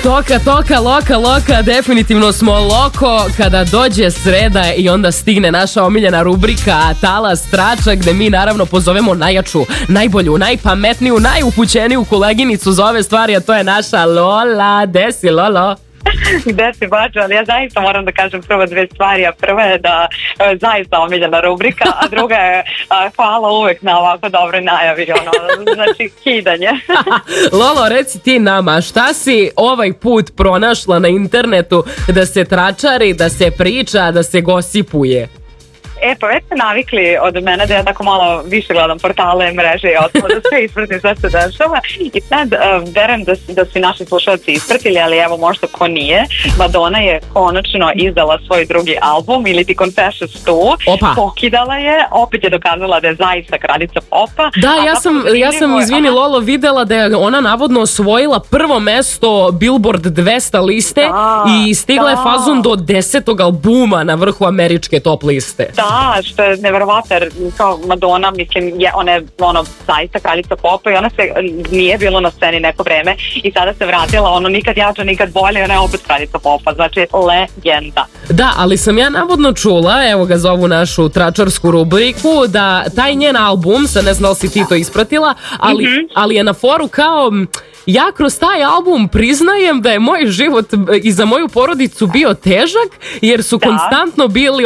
Toka, loka, definitivno smo loko kada dođe sreda i onda stigne naša omiljena rubrika Talas Trača, gde mi naravno pozovemo najjaču, najbolju, najpametniju, najupućeniju koleginicu za ove stvari, a to je naša Lola. Desi, Lolo? Gde si baču, ali ja zaista moram da kažem prvo dve stvari, a prva je da zaista omiljena rubrika, a druga je hvala uvek na ovako dobroj najavi, znači kidanje. Lolo, reci ti nama, šta si ovaj put pronašla na internetu da se tračari, da se priča, da se gosipuje? Pa već ste navikli od mene da ja tako malo više gledam portale, mreže i ostalo, da sve ispratim sve se dešava i sad verujem da su naši slušalci ispratili, ali evo možda ko nije, Madonna je konačno izdala svoj drugi album ili ti Confessions 2, pokidala je, opet je dokazala da je zaista kraljica popa. Da, ja sam izvini Lolo, videla da je ona navodno osvojila prvo mesto Billboard 200 liste i stigla je fazon do 10. albuma na vrhu američke top liste. Da, što je neverovatno, jer kao Madonna, mislim, ona je zaista kraljica popa i ona se nije bilo na sceni neko vreme i sada se vratila, nikad jača, nikad bolje, ona je opet kraljica popa, znači legenda. Da, ali sam ja navodno čula, evo ga zovu našu tračarsku rubriku, da taj njen album, sad ne znam da li si ti to ispratila, ali je na foru kao... Ja kroz taj album priznajem da je moj život i za moju porodicu bio težak, jer su konstantno bili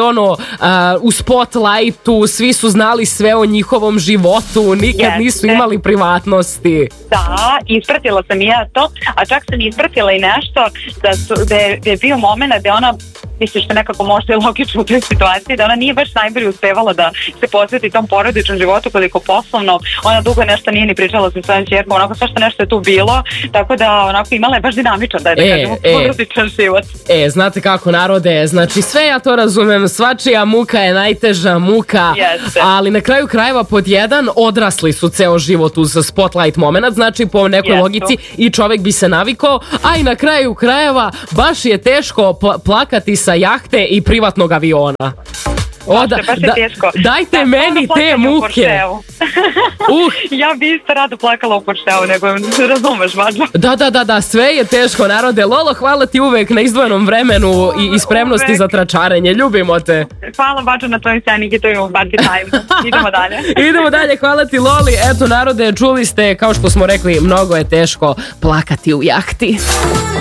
u spotlightu, svi su znali sve o njihovom životu, nikad nisu imali privatnosti. Da, ispratila sam i ja to, a čak sam ispratila i nešto da je bio moment da ona, mislim što nekako možda je logično u toj situaciji, da ona nije baš najbolje uspevala da se posveti tom porodičnom životu koliko poslovno, ona dugo nešto nije ni pričala sa svojom ćerkom, onako svašta nešto je tu bilo, tako da onako imala je baš dinamičan da kažemo porodičan život. Znate kako narode, znači sve ja to razumem, svačija muka je najteža muka, ali na kraju krajeva pod jedan odrasli su ceo život uz spotlight moment, znači po nekoj logici i čovek bi se navikao, a i na kraju krajeva baš je teško plakati sa jahte i privatnog aviona. Baš je teško. Dajte meni te muke. Ja bi isto rado plakala u Porscheu, nego razumeš, vađo. Da, sve je teško, narode. Lolo, hvala ti uvek na izdvojenom vremenu i spremnosti za tračarenje. Ljubimo te. Hvala, vađo, na tvojim sjajnim hitovima u Party Time. Idemo dalje, hvala ti, Loli. Eto, narode, čuli ste, kao što smo rekli, mnogo je teško plakati u jahti.